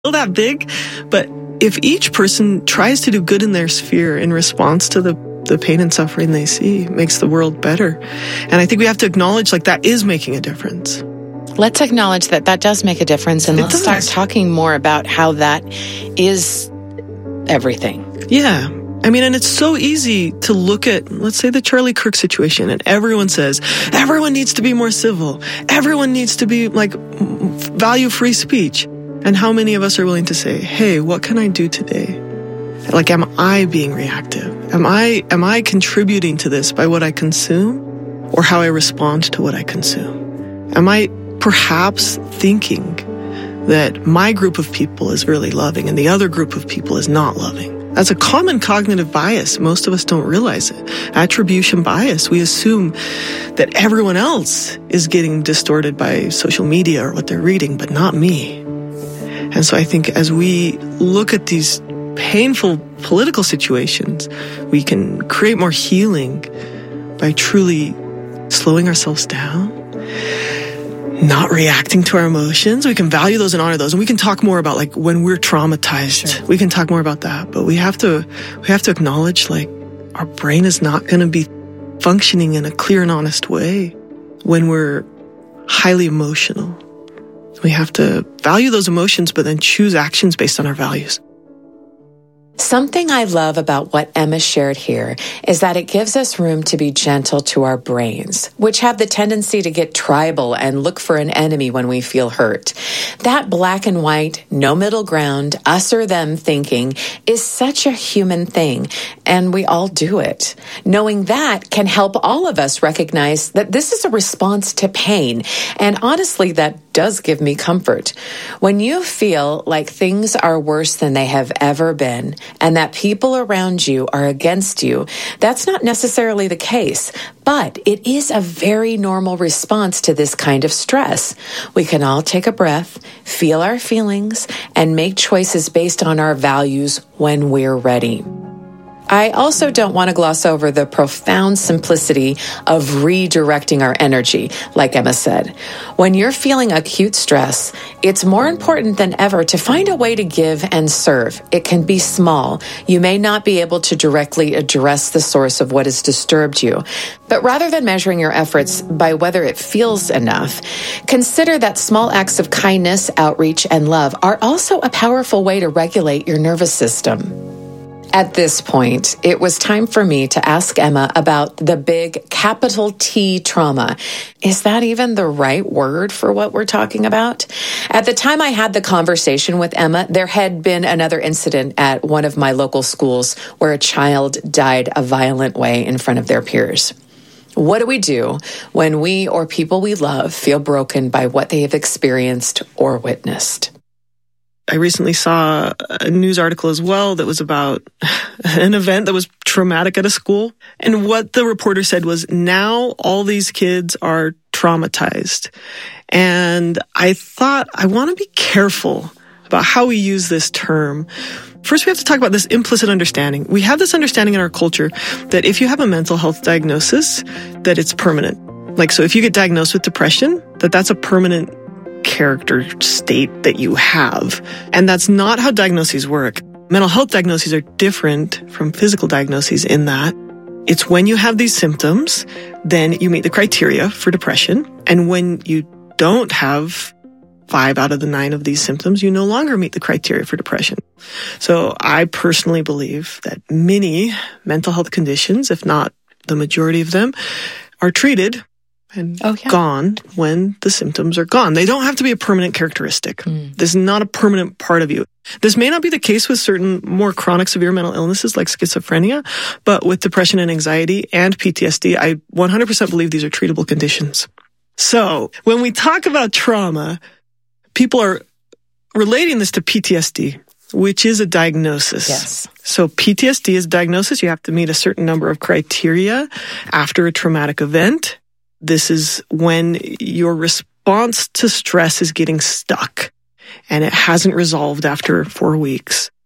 that big, but if each person tries to do good in their sphere in response to the pain and suffering they see, it makes the world better. And I think we have to acknowledge that is making a difference. Let's acknowledge that does make a difference, and let's start talking more about how that is everything. Yeah. And it's so easy to look at, let's say, the Charlie Kirk situation, and everyone says, everyone needs to be more civil. Everyone needs to be, value free speech. And how many of us are willing to say, hey, what can I do today? Am I being reactive? Am I contributing to this by what I consume or how I respond to what I consume? Am I perhaps thinking that my group of people is really loving and the other group of people is not loving? That's a common cognitive bias. Most of us don't realize it. Attribution bias. We assume that everyone else is getting distorted by social media or what they're reading, but not me. And so I think as we look at these painful political situations, we can create more healing by truly slowing ourselves down, not reacting to our emotions. We can value those and honor those. And we can talk more about when we're traumatized. Sure. We can talk more about that. But we have to acknowledge our brain is not going to be functioning in a clear and honest way when we're highly emotional. We have to value those emotions, but then choose actions based on our values. Something I love about what Emma shared here is that it gives us room to be gentle to our brains, which have the tendency to get tribal and look for an enemy when we feel hurt. That black and white, no middle ground, us or them thinking is such a human thing, and we all do it. Knowing that can help all of us recognize that this is a response to pain, and honestly, that does give me comfort. When you feel like things are worse than they have ever been, and that people around you are against you, that's not necessarily the case, but it is a very normal response to this kind of stress. We can all take a breath, feel our feelings, and make choices based on our values when we're ready. I also don't want to gloss over the profound simplicity of redirecting our energy, like Emma said. When you're feeling acute stress, it's more important than ever to find a way to give and serve. It can be small. You may not be able to directly address the source of what has disturbed you. But rather than measuring your efforts by whether it feels enough, consider that small acts of kindness, outreach, and love are also a powerful way to regulate your nervous system. At this point, it was time for me to ask Emma about the big capital T trauma. Is that even the right word for what we're talking about? At the time I had the conversation with Emma, there had been another incident at one of my local schools where a child died a violent way in front of their peers. What do we do when we or people we love feel broken by what they have experienced or witnessed? I recently saw a news article as well that was about an event that was traumatic at a school. And what the reporter said was, now all these kids are traumatized. And I thought, I want to be careful about how we use this term. First, we have to talk about this implicit understanding. We have this understanding in our culture that if you have a mental health diagnosis, that it's permanent. So if you get diagnosed with depression, that's a permanent character state that you have. And that's not how diagnoses work. Mental health diagnoses are different from physical diagnoses in that it's when you have these symptoms, then you meet the criteria for depression. And when you don't have 5 out of the 9 of these symptoms, you no longer meet the criteria for depression. So I personally believe that many mental health conditions, if not the majority of them, are treated and gone when the symptoms are gone. They don't have to be a permanent characteristic. This is not a permanent part of you. This may not be the case with certain more chronic severe mental illnesses like schizophrenia, but with depression and anxiety and PTSD, I 100% believe these are treatable conditions. So when we talk about trauma, people are relating this to PTSD, which is a diagnosis. Yes. So PTSD is a diagnosis. You have to meet a certain number of criteria after a traumatic event. This is when your response to stress is getting stuck and it hasn't resolved after 4 weeks.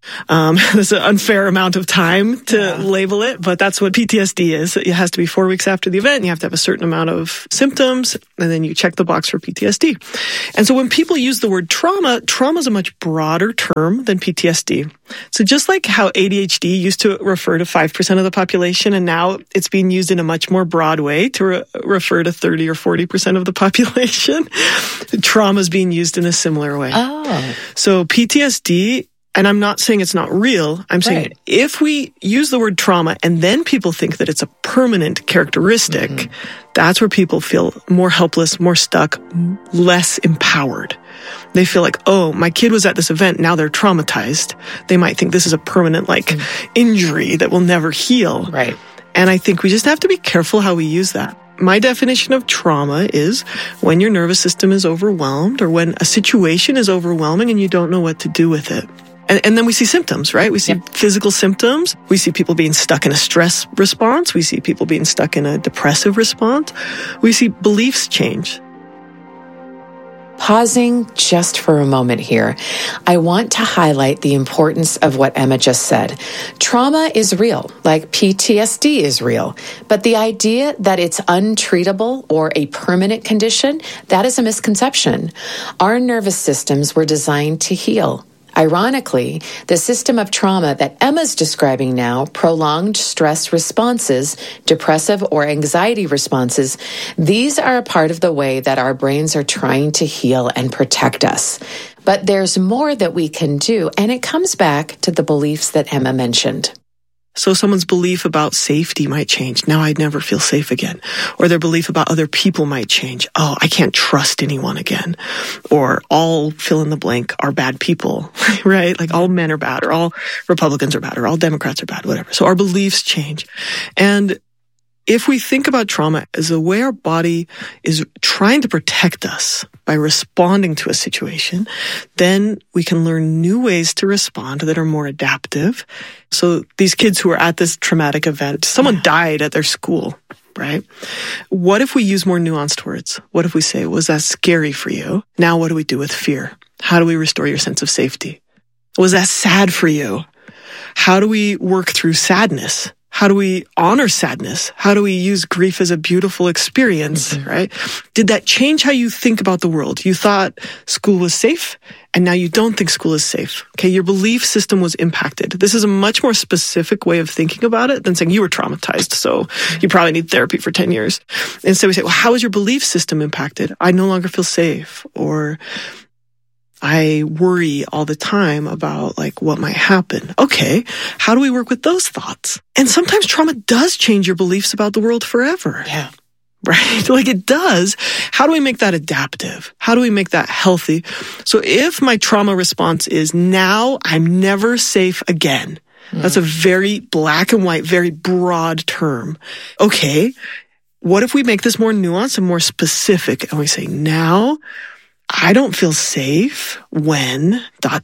There's an unfair amount of time to label it, but that's what PTSD is. It has to be 4 weeks after the event. And you have to have a certain amount of symptoms, and then you check the box for PTSD. And so when people use the word trauma is a much broader term than PTSD. So just like how ADHD used to refer to 5% of the population, and now it's being used in a much more broad way to refer to 30 or 40% of the population, trauma is being used in a similar way. Oh. So PTSD, and I'm not saying it's not real. I'm saying if we use the word trauma and then people think that it's a permanent characteristic, that's where people feel more helpless, more stuck, less empowered. They feel like, oh, my kid was at this event, now they're traumatized. They might think this is a permanent, injury that will never heal. Right. And I think we just have to be careful how we use that. My definition of trauma is when your nervous system is overwhelmed or when a situation is overwhelming and you don't know what to do with it. And then we see symptoms, right? We see physical symptoms. We see people being stuck in a stress response. We see people being stuck in a depressive response. We see beliefs change. Pausing just for a moment here, I want to highlight the importance of what Emma just said. Trauma is real, like PTSD is real, but the idea that it's untreatable or a permanent condition, that is a misconception. Our nervous systems were designed to heal. Ironically, the system of trauma that Emma's describing now, prolonged stress responses, depressive or anxiety responses, these are a part of the way that our brains are trying to heal and protect us. But there's more that we can do, and it comes back to the beliefs that Emma mentioned. So someone's belief about safety might change. Now I'd never feel safe again. Or their belief about other people might change. Oh, I can't trust anyone again. Or all fill in the blank are bad people, right? Like all men are bad, or all Republicans are bad, or all Democrats are bad, whatever. So our beliefs change. And if we think about trauma as a way our body is trying to protect us by responding to a situation, then we can learn new ways to respond that are more adaptive. So these kids who are at this traumatic event, someone died at their school, right? What if we use more nuanced words? What if we say, was that scary for you? Now what do we do with fear? How do we restore your sense of safety? Was that sad for you? How do we work through sadness? How do we honor sadness? How do we use grief as a beautiful experience, right? Did that change how you think about the world? You thought school was safe, and now you don't think school is safe. Okay, your belief system was impacted. This is a much more specific way of thinking about it than saying you were traumatized, so you probably need therapy for 10 years. Instead, we say, well, how is your belief system impacted? I no longer feel safe, or I worry all the time about what might happen. Okay, how do we work with those thoughts? And sometimes trauma does change your beliefs about the world forever. Yeah. Right? It does. How do we make that adaptive? How do we make that healthy? So if my trauma response is now I'm never safe again, that's a very black and white, very broad term. Okay, what if we make this more nuanced and more specific and we say now I don't feel safe when ...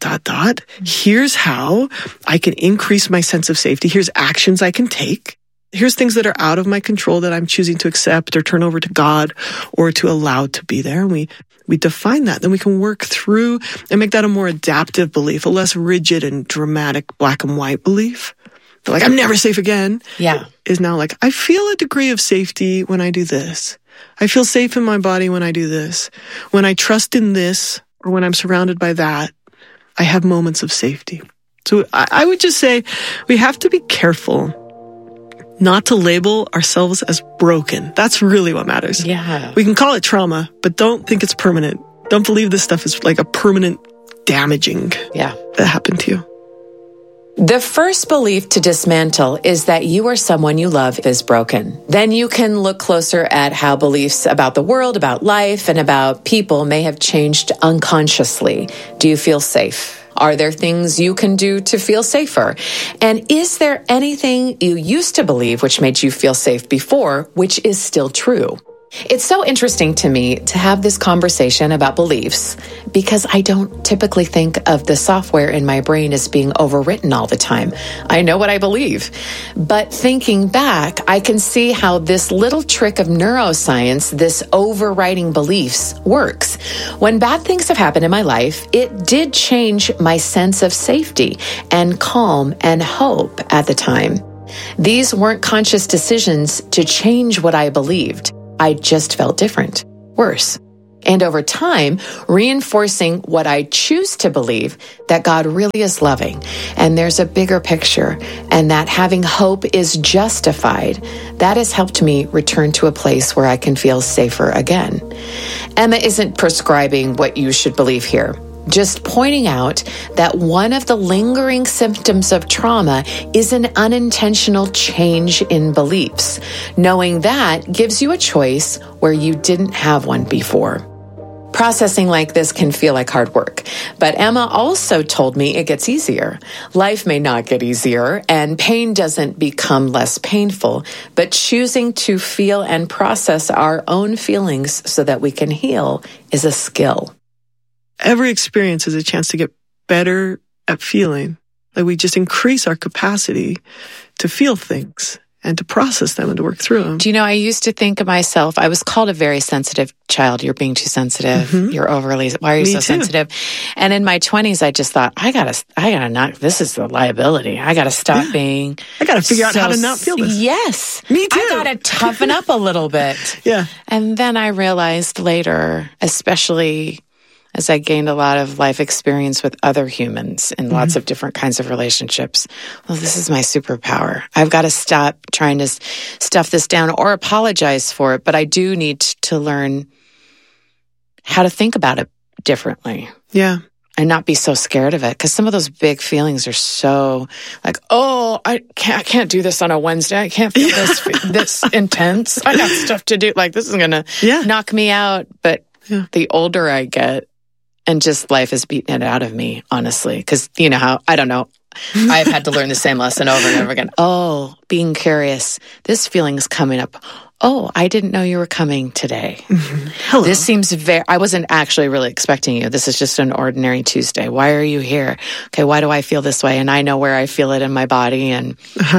Here's how I can increase my sense of safety. Here's actions I can take. Here's things that are out of my control that I'm choosing to accept or turn over to God or to allow to be there. And we define that. Then we can work through and make that a more adaptive belief, a less rigid and dramatic black and white belief. I'm never safe again. Yeah. Is now I feel a degree of safety when I do this. I feel safe in my body when I do this. When I trust in this, or when I'm surrounded by that, I have moments of safety. So I would just say we have to be careful not to label ourselves as broken. That's really what matters. Yeah. We can call it trauma, but don't think it's permanent. Don't believe this stuff is a permanent damaging that happened to you. The first belief to dismantle is that you or someone you love is broken. Then you can look closer at how beliefs about the world, about life, and about people may have changed unconsciously. Do you feel safe? Are there things you can do to feel safer? And is there anything you used to believe which made you feel safe before, which is still true? It's so interesting to me to have this conversation about beliefs because I don't typically think of the software in my brain as being overwritten all the time. I know what I believe. But thinking back, I can see how this little trick of neuroscience, this overriding beliefs, works. When bad things have happened in my life, it did change my sense of safety and calm and hope at the time. These weren't conscious decisions to change what I believed. I just felt different, worse. And over time, reinforcing what I choose to believe, that God really is loving and there's a bigger picture and that having hope is justified, that has helped me return to a place where I can feel safer again. Emma isn't prescribing what you should believe here. Just pointing out that one of the lingering symptoms of trauma is an unintentional change in beliefs. Knowing that gives you a choice where you didn't have one before. Processing like this can feel like hard work, but Emma also told me it gets easier. Life may not get easier, and pain doesn't become less painful, but choosing to feel and process our own feelings so that we can heal is a skill. Every experience is a chance to get better at feeling. Like we just increase our capacity to feel things and to process them and to work through them. Do you know, I used to think of myself, I was called a very sensitive child. You're being too sensitive. Mm-hmm. You're overly, why are you so sensitive? And in my 20s, I just thought, I gotta not, this is a liability. I gotta stop being. I gotta figure out how to not feel this. Yes. Me too. I gotta toughen up a little bit. Yeah. And then I realized later, especially as I gained a lot of life experience with other humans in lots of different kinds of relationships. Well, this is my superpower. I've got to stop trying to stuff this down or apologize for it, but I do need to learn how to think about it differently. Yeah. And not be so scared of it. Because some of those big feelings are so like, oh, I can't do this on a Wednesday. I can't feel this intense. I got stuff to do. Like, this is going to knock me out. But the older I get, and just life has beaten it out of me, honestly. Because you know how, I don't know, I've had to learn the same lesson over and over again. Oh, being curious. This feeling's coming up. Oh, I didn't know you were coming today. Mm-hmm. Hello. This seems I wasn't actually really expecting you. This is just an ordinary Tuesday. Why are you here? Okay, why do I feel this way? And I know where I feel it in my body. And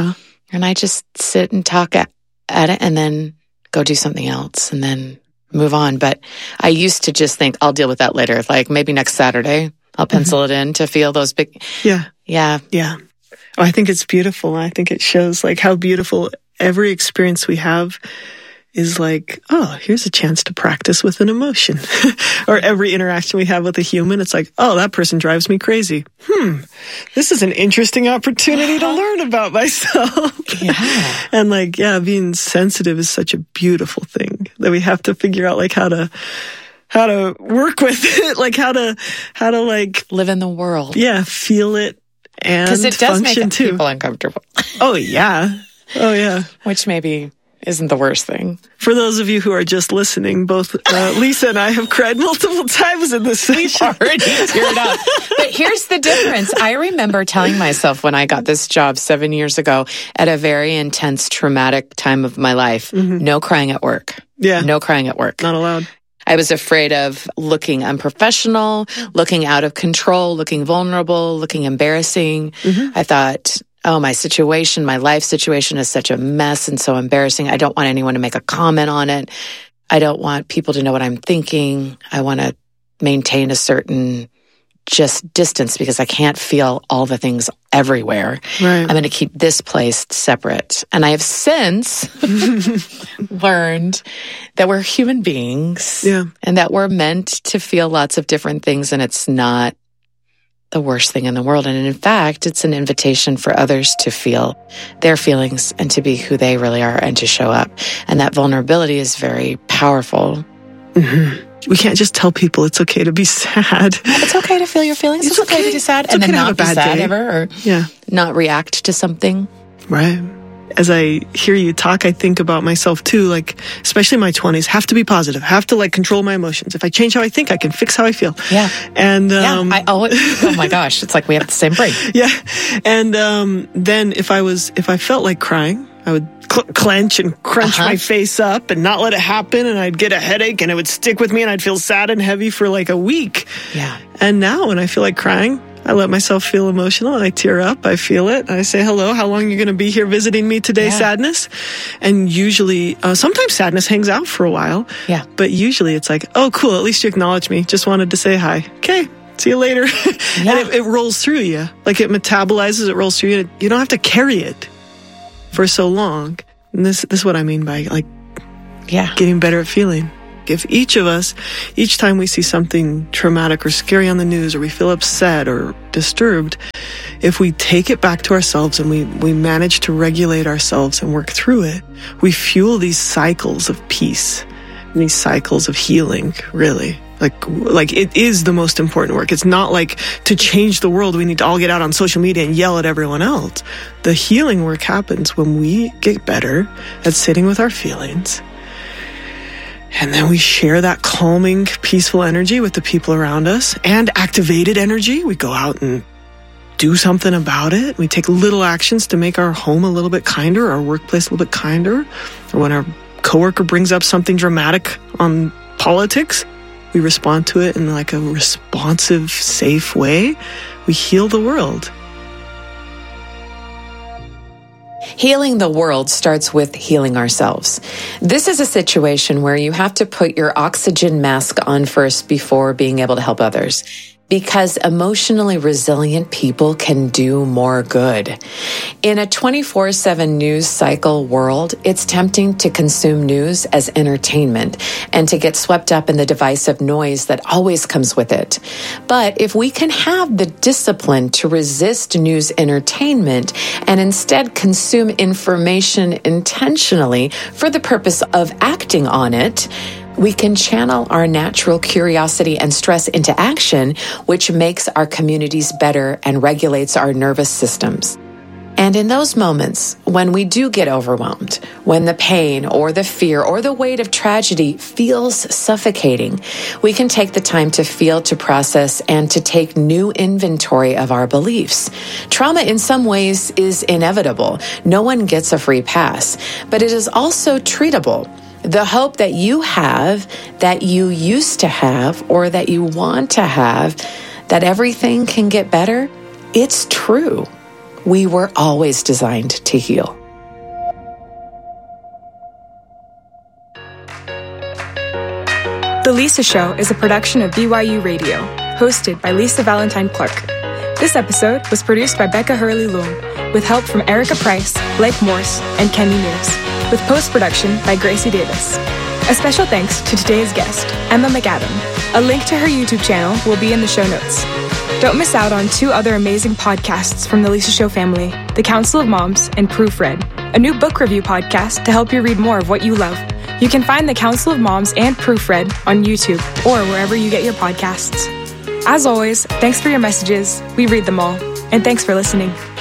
I just sit and talk at it and then go do something else and then move on. But I used to just think, I'll deal with that later. Like maybe next Saturday, I'll pencil it in to feel those big. Yeah. Yeah. Yeah. Oh, I think it's beautiful. I think it shows like how beautiful every experience we have is like, oh, here's a chance to practice with an emotion. Or every interaction we have with a human, it's like, oh, that person drives me crazy. This is an interesting opportunity to learn about myself. Yeah. And like, yeah, being sensitive is such a beautiful thing that we have to figure out like how to work with it, like how to like live in the world. Yeah, feel it and because it does function make too. People uncomfortable. Oh yeah. Oh yeah. Which maybe isn't the worst thing. For those of you who are just listening, both Lisa and I have cried multiple times in this session. We've already teared up. But here's the difference. I remember telling myself when I got this job 7 years ago at a very intense, traumatic time of my life, no crying at work. Yeah. No crying at work. Not allowed. I was afraid of looking unprofessional, looking out of control, looking vulnerable, looking embarrassing. I thought, oh, my life situation is such a mess and so embarrassing. I don't want anyone to make a comment on it. I don't want people to know what I'm thinking. I want to maintain a certain just distance because I can't feel all the things everywhere. Right. I'm going to keep this place separate. And I have since learned that we're human beings and that we're meant to feel lots of different things, and it's not the worst thing in the world. And in fact, it's an invitation for others to feel their feelings and to be who they really are and to show up. And that vulnerability is very powerful. We can't just tell people it's okay to be sad. It's okay to feel your feelings. It's okay to be sad and then not be sad ever or not react to something. Right. As I hear you talk, I think about myself too, like, especially my 20s, have to be positive, have to like control my emotions. If I change how I think, I can fix how I feel. Yeah. And, oh my gosh, it's like we have the same brain. Yeah. And, then if I felt like crying, I would clench and crunch my face up and not let it happen. And I'd get a headache and it would stick with me and I'd feel sad and heavy for like a week. Yeah. And now when I feel like crying, I let myself feel emotional and I tear up. I feel it. I say, hello, how long are you going to be here visiting me today, sadness? And usually, sometimes sadness hangs out for a while. Yeah. But usually it's like, oh, cool. At least you acknowledge me. Just wanted to say hi. Okay. See you later. And it rolls through you. Like it metabolizes, it rolls through you. You don't have to carry it for so long. And this is what I mean by like getting better at feeling. If each of us, each time we see something traumatic or scary on the news, or we feel upset or disturbed, if we take it back to ourselves and we manage to regulate ourselves and work through it, we fuel these cycles of peace, these cycles of healing, really. Like it is the most important work. It's not like to change the world, we need to all get out on social media and yell at everyone else. The healing work happens when we get better at sitting with our feelings. And then we share that calming, peaceful energy with the people around us, and activated energy. We go out and do something about it. We take little actions to make our home a little bit kinder, our workplace a little bit kinder. Or when our coworker brings up something dramatic on politics, we respond to it in like a responsive, safe way. We heal the world. Healing the world starts with healing ourselves. This is a situation where you have to put your oxygen mask on first before being able to help others, because emotionally resilient people can do more good. In a 24/7 news cycle world, it's tempting to consume news as entertainment and to get swept up in the divisive noise that always comes with it. But if we can have the discipline to resist news entertainment and instead consume information intentionally for the purpose of acting on it, we can channel our natural curiosity and stress into action, which makes our communities better and regulates our nervous systems. And in those moments, when we do get overwhelmed, when the pain or the fear or the weight of tragedy feels suffocating, we can take the time to feel, to process, and to take new inventory of our beliefs. Trauma in some ways is inevitable. No one gets a free pass, but it is also treatable. The hope that you have, that you used to have, or that you want to have, that everything can get better, it's true. We were always designed to heal. The Lisa Show is a production of BYU Radio, hosted by Lisa Valentine Clark. This episode was produced by Becca Hurley-Loom, with help from Erica Price, Blake Morse, and Kenny Mears, with post-production by Gracie Davis. A special thanks to today's guest, Emma McAdam. A link to her YouTube channel will be in the show notes. Don't miss out on 2 other amazing podcasts from the Lisa Show family, The Council of Moms and Proofread, a new book review podcast to help you read more of what you love. You can find The Council of Moms and Proofread on YouTube or wherever you get your podcasts. As always, thanks for your messages. We read them all. And thanks for listening.